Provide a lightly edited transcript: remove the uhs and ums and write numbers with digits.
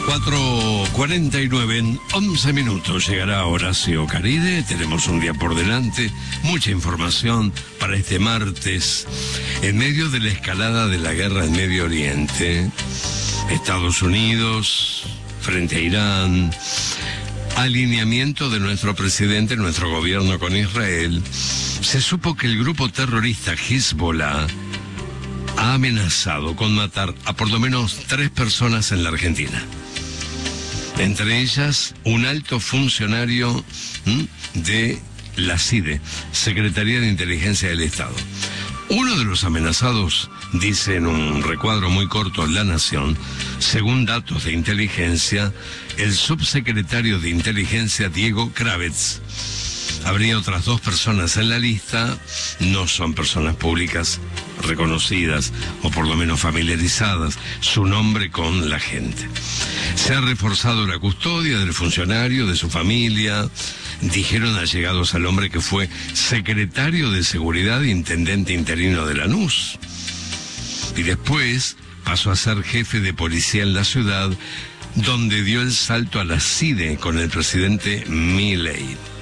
4:49, en 11 minutos llegará Horacio Caride. Tenemos un día por delante, mucha información para este martes. En medio de la escalada de la guerra en Medio Oriente, Estados Unidos frente a Irán, alineamiento de nuestro presidente, nuestro gobierno con Israel, se supo que el grupo terrorista Hezbollah ha amenazado con matar a por lo menos 3 personas en la Argentina. Entre ellas, un alto funcionario de la CIDE, Secretaría de Inteligencia del Estado. Uno de los amenazados, dice en un recuadro muy corto La Nación, según datos de inteligencia, el subsecretario de Inteligencia Diego Kravetz. Habría otras 2 personas en la lista, no son personas públicas reconocidas o por lo menos familiarizadas su nombre con la gente. Se ha reforzado la custodia del funcionario, de su familia. Dijeron allegados al hombre que fue secretario de Seguridad e intendente interino de Lanús. Y después pasó a ser jefe de policía en la ciudad, donde dio el salto a la CIDE con el presidente Milei.